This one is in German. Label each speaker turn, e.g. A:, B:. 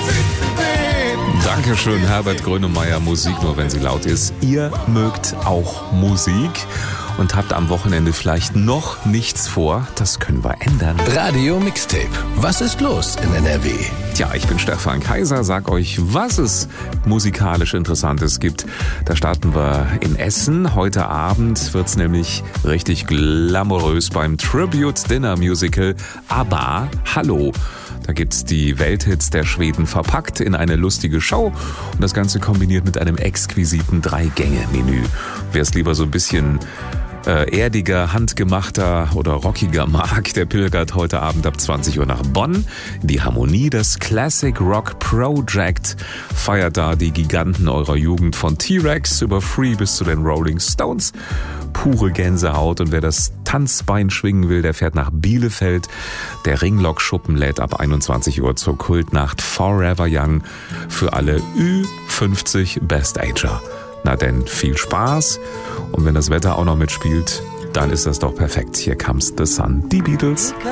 A: Dankeschön, Herbert Grönemeyer. Musik nur, wenn sie laut ist. Ihr mögt auch Musik und habt am Wochenende vielleicht noch nichts vor. Das können wir ändern.
B: Radio Mixtape. Was ist los in NRW?
A: Tja, ich bin Stefan Kaiser, sag euch, was es musikalisch Interessantes gibt. Da starten wir in Essen. Heute Abend wird's nämlich richtig glamourös beim Tribute Dinner Musical ABBA. Hallo! Da gibt's die Welthits der Schweden verpackt in eine lustige Show und das Ganze kombiniert mit einem exquisiten 3-Gänge-Menü. Wer es lieber so ein bisschen erdiger, handgemachter oder rockiger mag, der pilgert heute Abend ab 20 Uhr nach Bonn. Die Harmonie, das Classic Rock Project, feiert da die Giganten eurer Jugend von T-Rex über Free bis zu den Rolling Stones. Pure Gänsehaut, und wer das Tanzbein schwingen will, der fährt nach Bielefeld. Der Ringlock-Schuppen lädt ab 21 Uhr zur Kultnacht Forever Young für alle Ü50 Best-Ager. Na denn, viel Spaß, und wenn das Wetter auch noch mitspielt, dann ist das doch perfekt. Here comes the sun. Die Beatles.